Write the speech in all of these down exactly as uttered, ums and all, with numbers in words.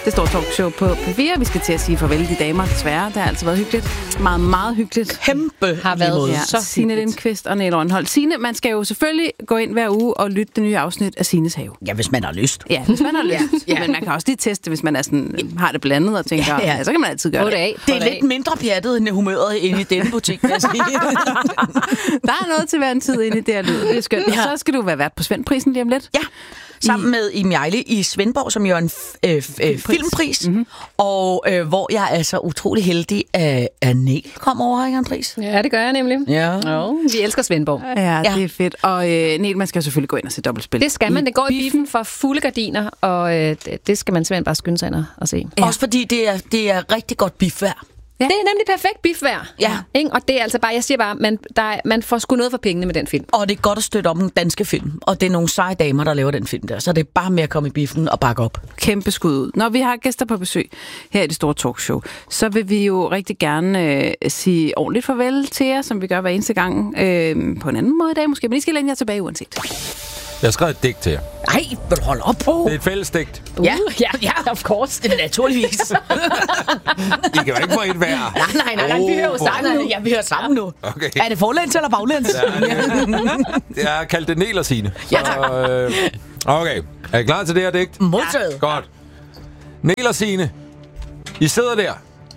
Det står talkshow på P fire. Vi skal til at sige farvel de damer, desværre. Det har altid været hyggeligt. Meget, meget hyggeligt. Kæmpe har været ja, så Signe Lindqvist og Niels Rønholt. Signe, man skal jo selvfølgelig gå ind hver uge og lytte det nye afsnit af Signes Have. Ja, hvis man har lyst. Ja, hvis man har lyst. ja. Men man kan også lige teste, hvis man er sådan, har det blandet og tænker, ja, ja. Ja, så kan man altid gøre det. det. Det er lidt mindre pjattet end humøret inde i denne butik, vil jeg sige. Der er noget til hver en tid inde i det her lyd. Det er skønt. Ja. Så skal du være vært på Svendprisen lige om lidt. Ja. Sammen I... med Iben Hjejle i Svendborg, som jo er en f- øh, f- øh, filmpris. Mm-hmm. Og øh, hvor jeg er så utrolig heldig, at, at Niel kom over, ikke Andries? Ja, det gør jeg nemlig. Ja. Jo, vi elsker Svendborg. Ja, det er fedt. Og øh, Niel, man skal selvfølgelig gå ind og se dobbeltspil. Det skal man. Det går i biffen for fulde gardiner, og øh, det skal man simpelthen bare skynde sig ind og se. Ja. Også fordi det er, det er rigtig godt biffvær. Ja. Det er nemlig perfekt biffvær. Ja. Ikke? Og det er altså bare, jeg siger bare, man, der er, man får sgu noget for pengene med den film. Og det er godt at støtte op en danske film. Og det er nogle seje damer, der laver den film der. Så det er bare med at komme i biffen og bakke op. Kæmpe skud ud. Når vi har gæster på besøg her i det store talkshow, så vil vi jo rigtig gerne øh, sige ordentligt farvel til jer, som vi gør hver eneste gang. Øh, på en anden måde i dag måske, men I skal længe jer tilbage uanset. Jeg har skrevet et digt til jer. Ej, vil du holde op på? Det er et fælles digt. Uh, ja, ja, ja, of course. Det er naturligvis. I kan jo ikke få et hver. Nej, nej, nej, nej. Vi hører jo sammen nu. Ja, vi hører sammen nu. Okay. Er det forlæns eller baglæns? Jeg har kaldt det Niel og Signe. Ja, tak. Øh, okay, er I klar til det her digt? Modtaget. Godt. Niel og Signe, I sidder der.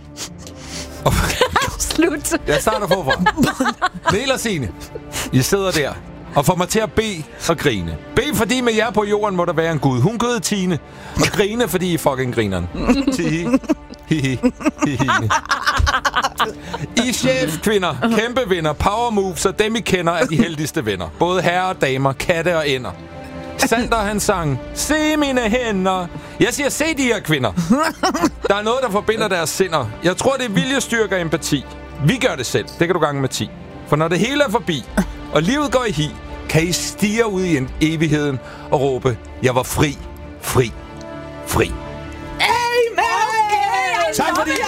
Slut. Jeg starter forfra. Niel og Signe, I sidder der og får mig til at bede og grine. Bed, fordi med jer på jorden må der være en Gud. Hun gød Tine. Og grine, fordi I fucking grineren. Tihi. Hihi. Hihi. I chefkvinder, kæmpe vinder, power moves, og dem I kender er de heldigste venner. Både herrer og damer, katte og ender. Sander han sang, se mine hænder. Jeg siger, se de her kvinder. Der er noget, der forbinder deres sinder. Jeg tror, det er viljestyrke og empati. Vi gør det selv. Det kan du gange med ti. For når det hele er forbi, og livet går i hi, kan I stige ud i en evigheden og råbe, jeg var fri, fri, fri. Amen! Tak for det.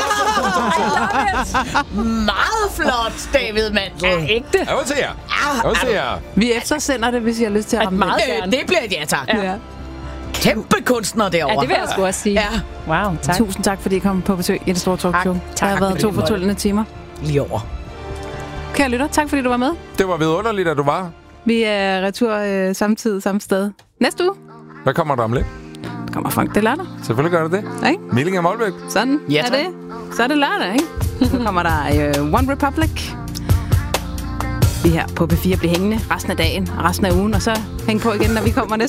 Meget flot, David Mandel. Ja, ægte. Jeg vil til jer. Jeg vil til jer. Vi eftersender det, hvis I har lyst til at ramme meget det. gerne. Det bliver et ja, tak. Ja. Kæmpe kunstner derovre. Ja, det vil jeg sgu også sige. Ja. Wow, tak. Tusind tak, fordi I kom på besøg i det store talkshow. Tak. Det Tak. har været to fortryllende timer. Lige over. Kære lytter, tak fordi du var med. Det var vidunderligt, at du var. Vi er retur øh, samtidig, samme sted. Næste uge Hvad kommer der om lidt? kommer Frank det lørdag. Selvfølgelig gør det det. Ja, ikke? Milling af Målbæk. Sådan Ja, er tak. det. Så er det lørdag, ikke? Så kommer der øh, One Republic. Vi her på P fire bliver hængende resten af dagen og resten af ugen, og så hæng på igen, når vi kommer næste